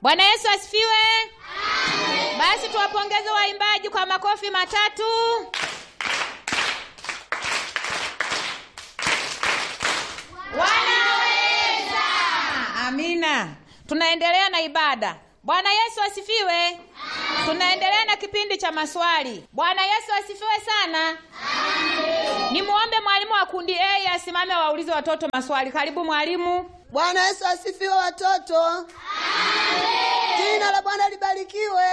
Bwana Yesu asifiwe. Amen. Basi tuwapongeze waimbaji kwa makofi matatu. Wanaweza. Amina. Tunaendelea na ibada. Bwana Yesu asifiwe. Amen. Tunaendelea na kipindi cha maswali. Bwana Yesu asifiwe sana. Amen. Nimuombe mwalimu wa kundi A asimame waulize watoto maswali. Karibu mwalimu. Bwana Yesu asifiwe watoto. Amen. Jina la Bwana libarikiwe.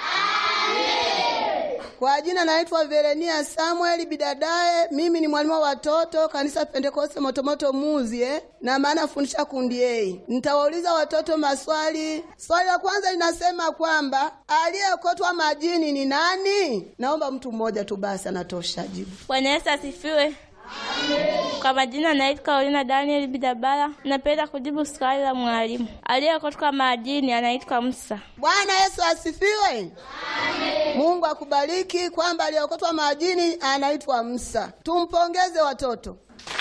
Amen. Kwa jina naitwa Verenia Samuel Bidadae. Mimi ni mwalimu wa watoto kanisa Pentekoste Motomoto Muzie na maana fundisha kundi A. Nitawauliza watoto maswali. Swali la kwanza linasema kwamba aliyekotwa majini ni nani? Naomba mtu mmoja tu basi anatosha jibu. Bwana Yesu asifiwe. Amen. Kwa majina naitwa Carolina Daniel Bidabala. Napenda kujibu swali la mwalimu. Aliyekotwa majini anaitwa Musa. Bwana Yesu asifiwe. Amen. Mungu akubariki kwamba aliyekotwa majini anaitwa Musa. Tumpongeze watoto.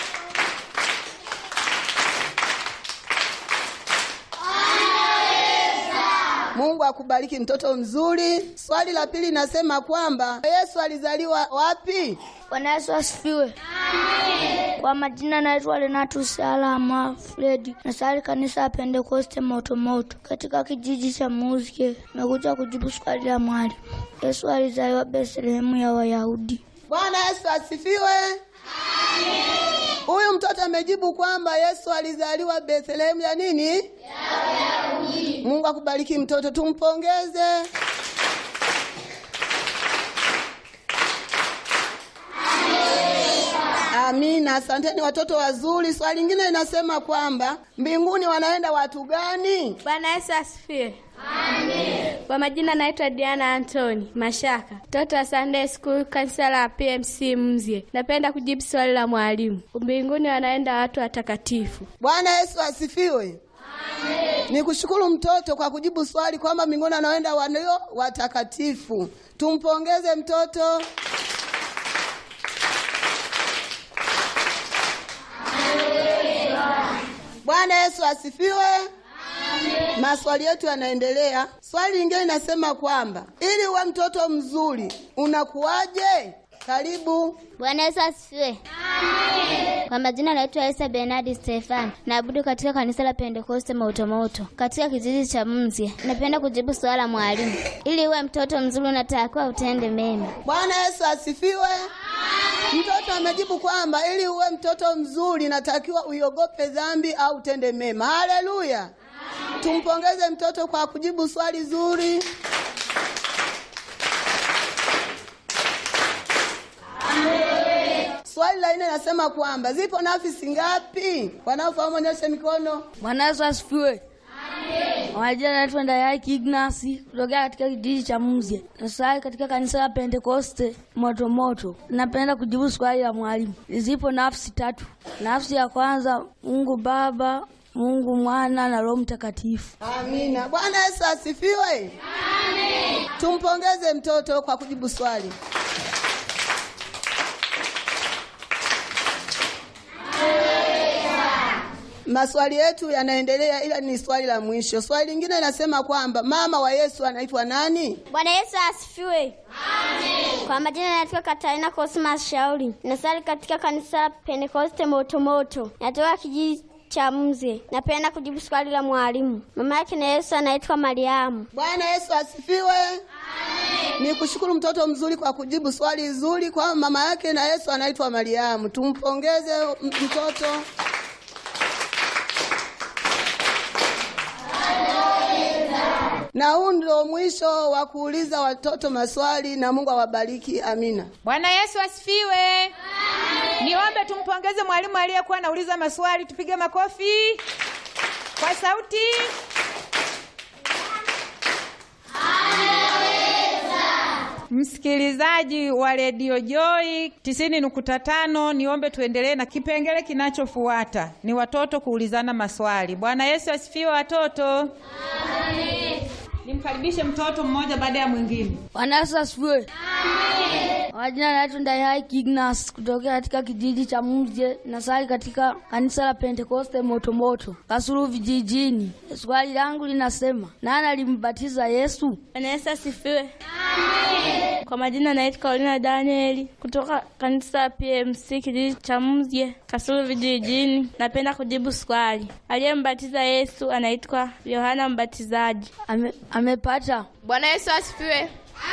Mungu akubariki mtoto mzuri. Swali la pili nasema kwamba Yesu alizaliwa wapi? Bwana Yesu asifiwe. Amen. Kwa majina naitwa Renatus Alama Fredi. Nasali kanisa ya Pentekoste Motomoto katika kijiji cha Muzie. Nakuja kujibu swali la mwalimu. Yesu alizaliwa Bethlehemu ya Wayahudi. Bwana Yesu asifiwe. Amen. Huyu mtoto amejibu kwamba Yesu alizaliwa Bethlehemu ya nini? Ya Wayahudi. Mungu akubariki mtoto, tumpongeze. Amina. Asanteni watoto wazuri. Swali lingine linasema kwamba mbinguni wanaenda watu gani? Bwana Yesu asifiwe. Amen. Kwa majina naitwa Diana Anthony Mashaka, mtoto wa Sunday School kanisa la PMC Mzie. Napenda kujibu swali la mwalimu. Mbinguni wanaenda watu watakatifu. Bwana Yesu asifiwe. Amen. Nikushukuru mtoto kwa kujibu swali kwamba mbinguni wanaenda walio watakatifu. Tumpongeze mtoto. Bwana Yesu asifiwe. Amen. Maswali yetu yanaendelea. Swali lingine linasema kwamba ili uwe mtoto mzuri unakuwaje? Karibu. Bwana Yesu asifiwe. Amen. Kwa majina naitwa Esther Bernard Stefan. Naabudu katika kanisa la Pentekoste Motomoto katika kijiji cha Mzie. Napenda kujibu swali la mwalimu. Ili uwe mtoto mzuri unatakiwa utende mema. Bwana Yesu asifiwe. Mtoto amejibu kwamba ili uwe mtoto mzuri natakiwa uiogope dhambi au utende mema. Haleluya. Tumpongeze mtoto kwa kujibu swali zuri. Swali la 4 nasema kwamba zipo nafsi ngapi? Wanaofahamu nyosha mikono. Bwana Yesu asifiwe. Amen. Majina naitwa Ndayaki Ignasi kutoka katika kijiji cha Mzie. Nasali katika kanisa la Pentekoste Motomoto. Napenda kujibu swali la mwalimu. Zipo nafsi 3. Nafsi ya kwanza Mungu Baba, Mungu Mwana na Roho Mtakatifu. Amina. Bwana Yesu asifiwe. Amen. Tumpongeze mtoto kwa kujibu swali. Maswali yetu yanaendelea ila ni swali la mwisho. Swali lingine linasema kwamba mama wa Yesu anaitwa nani? Bwana Yesu asifiwe. Amen. Kwa majina naitwa Katarina Cosmas Shauri. Nasali katika kanisa la Pentekoste Motomoto. Natoka kijiji cha Mzie. Napenda kujibu swali la mwalimu. Mama yake na Yesu anaitwa Mariamu. Bwana Yesu asifiwe. Amen. Nikushukuru mtoto mzuri kwa kujibu swali zuri kwa mama yake na Yesu anaitwa Mariamu. Tumpongeze mtoto. Na huu ndio mwisho wa kuuliza watoto maswali na Mungu awabariki. Amina. Bwana Yesu asifiwe. Amen. Niombe tumpongeze mwalimu aliyekuwa anauliza maswali. Tupige makofi kwa sauti. Msikilizaji wa Radio Joy 90.5, niombe tuendelee na kipengele kinachofuata. Ni watoto kuulizana maswali. Bwana Yesu asifiwe watoto. Amen. Nimkaribishe mtoto mmoja baada ya mwingine. Bwana Yesu asifiwe. Amen. Majina naitwa Ndayai Ignas kutokea katika kijiji cha Muzye, nasali katika kanisa la Pentekoste Motomoto, Kasulu vijijini. Swali langu linasema, nani alimbatiza Yesu? Bwana Yesu asifiwe. Amen. Kwa majina naitwa Carolina Danieli kutoka kanisa la PMC kijiji cha Muzye, Kasulu vijijini. Napenda kujibu swali. Aliyembatiza Yesu anaitwa Yohana Mbatizaji. Amepata. Bwana Yesu asifiwe.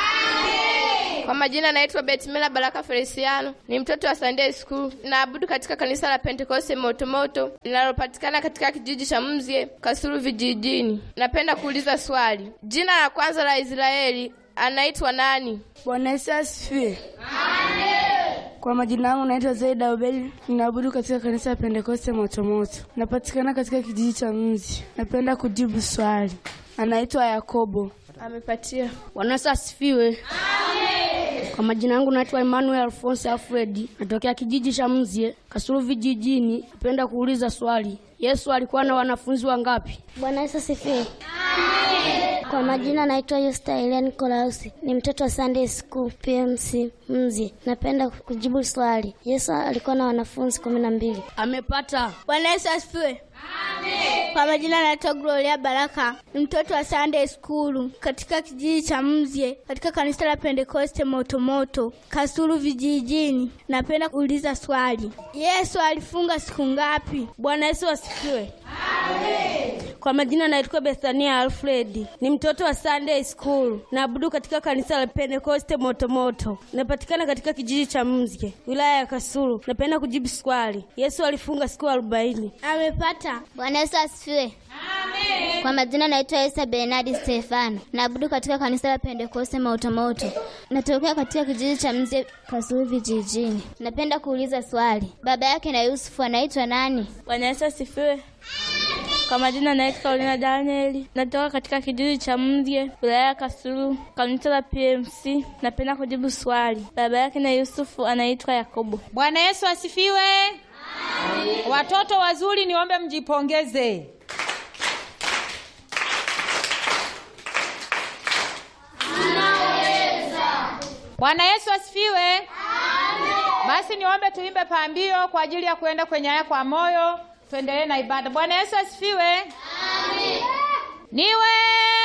Kwa majina naitwa Betmila Baraka Feliciano, ni mtoto wa Sunday School. Naabudu katika kanisa la Pentecoste Motomoto linalopatikana katika kijiji cha Muzye, Kasulu vijijini. Napenda kuuliza swali. Jina la kwanza la Israeli anaitwa nani? Bwana Yesu asifiwe. Amen. Kwa majina yangu naitwa Zaida Obedi, ninaabudu katika kanisa la Pentecoste Motomoto. Napatikana katika kijiji cha Muzye. Napenda kujibu swali. Anaitwa Yakobo. Amepatia. Bwana Yesu asifiwe. Amen. Kwa majina yangu naitwa Emmanuel Alphonse Alfred, natokea kijiji cha Muzye, Kasulu vijijini. Napenda kuuliza swali. Yesu alikuwa na wanafunzi wangapi? Bwana Yesu asifiwe. Amen. Kwa majina naitwa Yusta Elian Nikolausi, ni mtoto wa Sunday School PMC Muzye. Napenda kujibu swali. Yesu alikuwa na wanafunzi 12. Amepata. Bwana Yesu asifiwe. Amen. Kwa majina naitwa Gloria Baraka, ni mtoto wa Sunday School katika kijiji cha Muzye, katika kanisa la Pentecoste Motomoto, Kasulu vijijini. Napenda kuuliza swali. Yesu alifunga siku ngapi? Bwana Yesu asifiwe. Amen. Kwa majina naitwa Bethania Alfred, ni mtoto wa Sunday School. Naabudu katika kanisa la Pentecoste Motomoto. Napatikana katika kijiji cha Muzye, wilaya ya Kasulu. Napenda kujibu swali. Yesu alifunga siku 40. Amepata. Bwana Yesu asifiwe. Amen. Kwa majina naitwa Esther Bernard Stefano. Naabudu katika kanisa la Pentecoste Motomoto. Natokea katika kijiji cha Muzye, Kasulu vijijini. Napenda kuuliza swali. Baba yake na Yusufu anaitwa nani? Bwana Yesu asifiwe. Kwa majina naitwa Carolina Danieli, natoka katika kijiji cha Muzye, wilaya ya Kasulu, kanisa la PMC. Napenda kujibu swali. Baba yake na Yusufu anaitwa Yakobo. Bwana Yesu asifiwe. Amen. Watoto wazuri, niombe mjipongeze. Bwana Yesu asifiwe. Amen. Basi niombe tuimbe pambio kwa ajili ya kuenda kwenye haya kwa moyo. Tuendelee na ibada. Bwana Yesu asifiwe. Amen. Niwe